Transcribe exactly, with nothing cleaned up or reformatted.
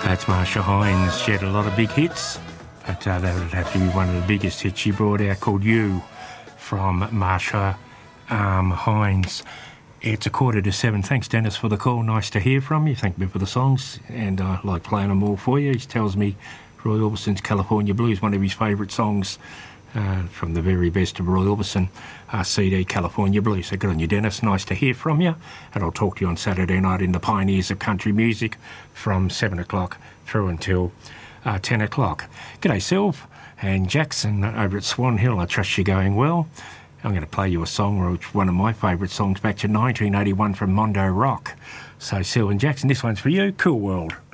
That's Marsha Hines. She had a lot of big hits, but uh, that would have to be one of the biggest hits she brought out, called You, from Marsha um, Hines. It's a quarter to seven. Thanks, Dennis, for the call. Nice to hear from you. Thank me for the songs, and I like playing them all for you. He tells me Roy Orbison's California Blues, one of his favourite songs uh, from the very best of Roy Orbison uh, C D, California Blues. So good on you, Dennis. Nice to hear from you. And I'll talk to you on Saturday night in the Pioneers of Country Music from seven o'clock through until uh, ten o'clock. G'day, Sylv and Jackson over at Swan Hill. I trust you're going well. I'm going to play you a song, which one of my favourite songs back to nineteen eighty-one from Mondo Rock. So, Sylv and Jackson, this one's for you, Cool World.